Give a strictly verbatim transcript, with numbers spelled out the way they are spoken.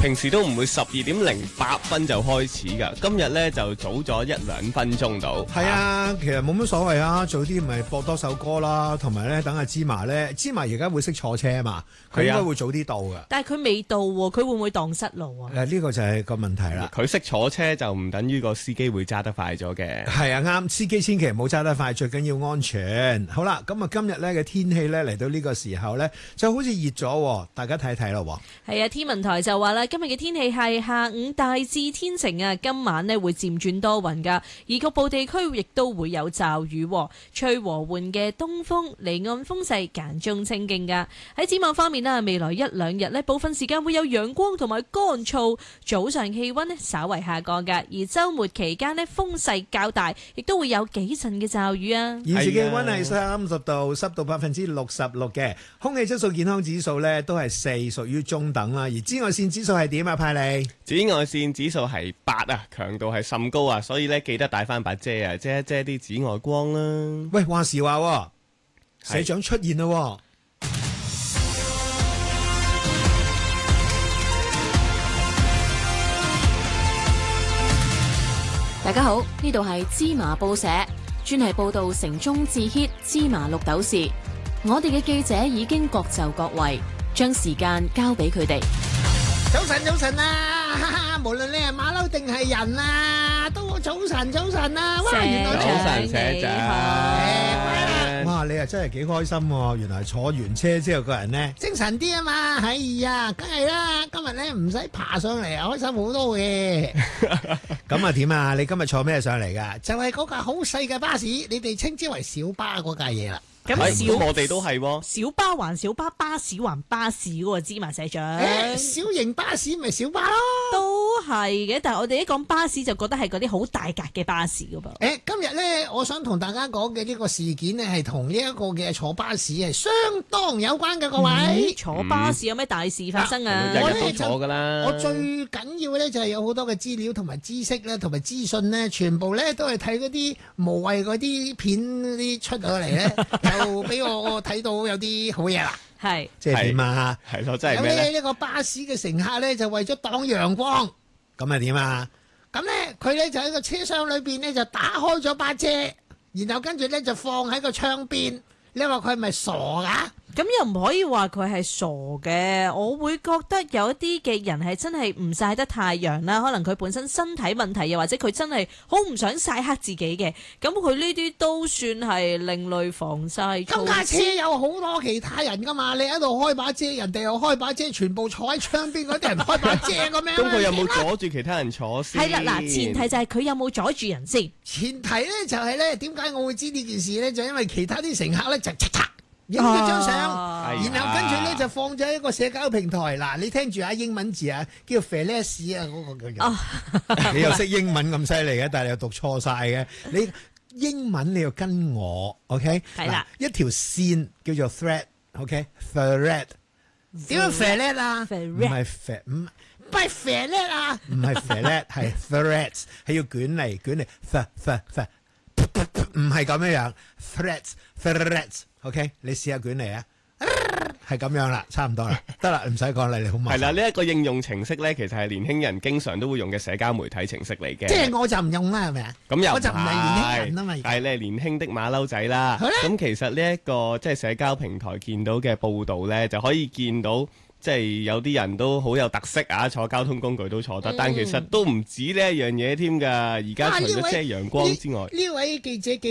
平時都唔會十二點零八分就開始噶，今日咧就早咗一兩分鐘到。 係啊，其實冇乜所謂啊，早啲咪播多首歌啦，同埋咧等阿芝麻咧，芝麻而家會識坐車啊嘛，佢應該會早啲到噶。 但係佢未到喎，佢會唔會蕩失路啊？ 誒，呢個就係個問題啦。 佢識坐車就唔等於個司機會揸得快咗嘅。係啊，啱，司機千祈唔好揸得快，最緊要安全。好啦，咁啊今日咧嘅天氣咧嚟到呢個時候咧，就好似熱咗，大家睇睇咯。 係啊，天文台就話啦，今日嘅天氣係下午大致天晴啊，今晚呢會漸轉多雲噶，而局部地區亦都會有驟雨，吹和緩嘅東風，離岸風勢間中清勁噶。喺展望方面啦，未來一兩日呢，部分時間會有陽光同埋乾燥，早上氣溫呢稍為下降噶，而周末期間呢，風勢較大，亦都會有幾陣嘅驟雨啊。 現時氣溫係三十度，濕度百分之六十六嘅，空氣質素健康指數呢都係四，屬於中等啦。而紫外線指數係點啊？派利， 紫外線指數係八啊，強度係甚高啊，所以咧記得帶翻把遮啊，遮一遮啲紫外光啦。 喂，話時話，社長出現啦！ 大家好，呢度係芝麻報社，專係報道城中致 hit 芝麻綠豆事。我哋嘅記者已經各就各位，將時間交俾佢哋。 早晨，早晨啊！哈哈，無論你係馬騮定係人啊，都早晨，早晨啊！哇，原來早晨社長， 哇，你啊真係幾開心喎！原來坐完車之後個人呢精神啲啊嘛！哎呀，梗係啦，今日咧唔使爬上嚟，開心好多嘅。 咁啊點啊？你今日坐咩上嚟噶？ 就係嗰架好細嘅巴士，你哋稱之為小巴嗰架嘢啦。 咁小我哋都係小巴還小巴，巴士還巴士喎，芝麻社長。 誒，小型巴士咪小巴咯， 都係嘅。但係我哋一講巴士就覺得係嗰啲好大格嘅巴士噶噃。 誒，今日咧，我想同大家講嘅呢個事件呢，係同呢一個嘅坐巴士係相當有關嘅，各位。 嗯、坐巴士有咩大事發生啊？ 日日、嗯、都坐噶啦。 我最緊要咧就係有好多嘅資料同埋知識咧，同埋資訊咧，全部咧都係睇嗰啲無謂嗰啲片啲出咗嚟咧。就俾我睇到有啲好嘢啦， 係即係點啊？ 係咯，真係咩咧？ 有呢一個巴士嘅乘客咧，就為咗擋陽光， 咁係點啊？ 咁咧佢咧就喺個車廂裏邊咧就打開咗把遮，然後跟住咧就放喺個窗邊。你話佢係咪傻噶？ 咁又唔可以話佢係傻嘅，我會覺得有一啲嘅人係真係唔曬得太陽啦，可能佢本身身體問題，又或者佢真係好唔想曬黑自己嘅，咁佢呢啲都算係另類防曬措施。 咁架車有好多其他人噶嘛，你喺度開把遮，人哋又開把遮，全部坐喺窗邊嗰啲人開把遮咁樣。 咁佢有冇阻住其他人坐先？ 係啦，嗱，前提就係佢有冇阻住人先。 前提咧就係咧，點解我會知呢件事咧？就因為其他啲乘客咧就嚓嚓影咗張相， 啊、 然後跟住咧就放咗喺一個社交平台。嗱，你聽住啊，英文字啊，叫 Flash 啊，嗰個叫做。 你又識英文咁犀利嘅，但係你又讀錯晒嘅。你英文你要跟我 ，OK？ 係啦， 一條線叫做 thread，OK？thread 點樣 Flash 啊？ 唔係 thread，唔係 Flash 啊？ 唔係 thread，係 threads，係要捲嚟捲嚟，th th th，唔係咁樣樣 ，threads，threads。OK， 你試下捲嚟啊，係咁樣啦，差唔多啦，得啦，唔使講啦，你好麻煩。 係啦，呢一個應用程式咧，其實係年輕人經常都會用嘅社交媒體程式嚟嘅。 即係我就唔用啦，係咪啊？ 咁又我就唔係年輕人啊嘛。 係你係年輕的馬騮仔啦。咁其實呢一個即係社交平台見到嘅報導咧，就可以見到。即係有啲人都好有特色啊，坐交通工具都坐得，嗯、但其實都唔止呢一樣嘢添㗎。而家除咗遮陽光之外， 呢位記者記